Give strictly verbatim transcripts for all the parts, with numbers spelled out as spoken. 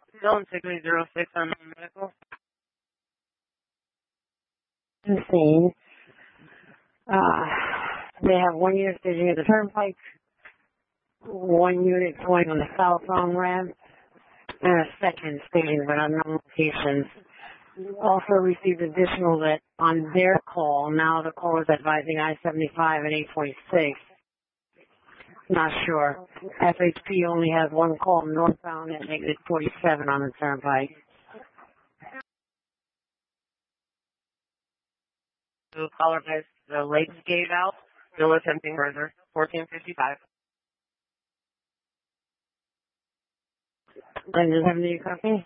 Zone six eight zero six on medical. Insane. Uh, they have one unit staging at the turnpike, one unit going on the southbound ramp, and a second staging but unknown locations. Also received additional that on their call, now the call is advising I seventy-five and eight forty-six. Not sure. F H P only has one call northbound at exit forty-seven on the turnpike. To caller has the Lakes Gate out, still attempting further, fourteen fifty-five. And does have any copy?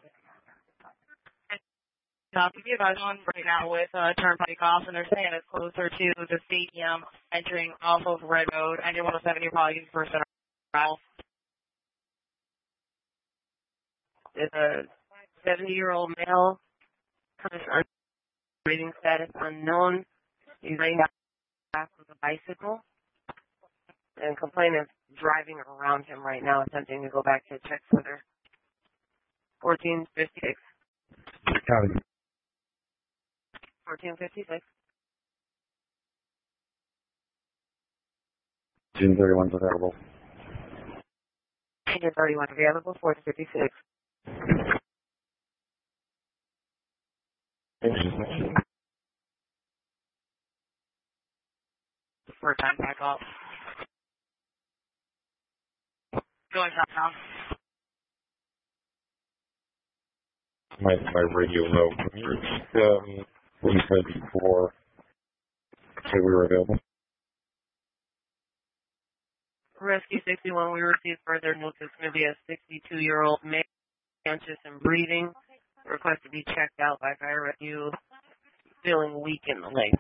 Copy. You guys on right now with uh, Turnpike off, and they're saying it's closer to the stadium, entering off of Red Road. And you're one oh seven, you're probably using for center aisle. It's a seventy-year-old male, current rating status unknown. He's right back with a bicycle, and complainant is driving around him right now, attempting to go back to check further. fourteen fifty-six. Copy. fourteen fifty-six. June thirty-one is available. June thirty-one available, fourteen fifty-six. First time back off. Going up now. My my radio low. Can you repeat um, what you said before? Say we were available. Rescue sixty-one, we received further notice it's going to be a sixty-two-year-old male, conscious and breathing. Request to be checked out by fire rescue, feeling weak in the legs.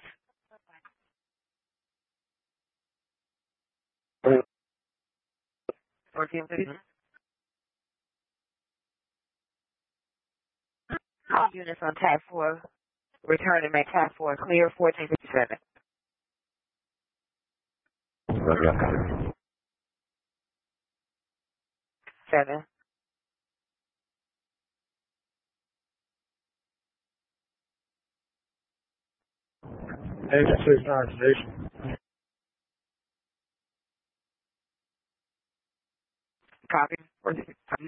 fourteen fifty. All units on Tab four, returning at Tab four, clear, fourteen fifty-seven. Seven. Agency conversation. Copy. fourteen